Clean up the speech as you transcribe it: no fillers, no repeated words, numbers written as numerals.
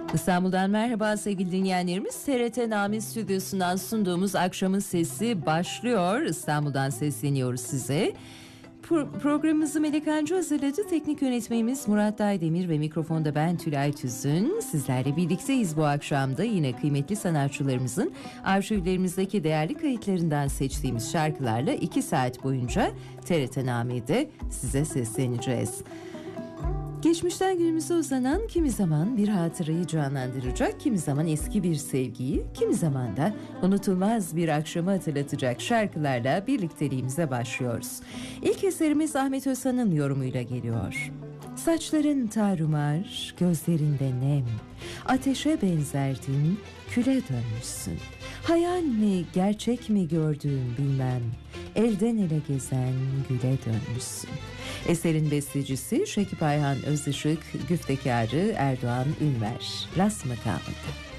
İstanbul'dan merhaba sevgili dinleyenlerimiz. TRT Nami Stüdyosu'ndan sunduğumuz Akşamın Sesi başlıyor. İstanbul'dan sesleniyoruz size. Programımızı Melek Hancı hazırladı. Teknik yönetmenimiz Murat Daydemir ve mikrofonda ben Tülay Tüzün. Sizlerle birlikteyiz bu akşamda. Yine kıymetli sanatçılarımızın arşivlerimizdeki değerli kayıtlarından seçtiğimiz şarkılarla 2 saat boyunca TRT Nami'de size sesleneceğiz. Geçmişten günümüze uzanan kimi zaman bir hatırayı canlandıracak, kimi zaman eski bir sevgiyi, kimi zaman da unutulmaz bir akşamı hatırlatacak şarkılarla birlikteliğimize başlıyoruz. İlk eserimiz Ahmet Özhan'ın yorumuyla geliyor. Saçların tarumar, gözlerinde nem, ateşe benzerdin, küle dönmüşsün. Hayal mi, gerçek mi gördüğüm bilmem, elden ele gezen güle dönmüşsün. Eserin bestecisi Şekip Ayhan Özışık, güftekarı Erdoğan Ünver. Rast makamında.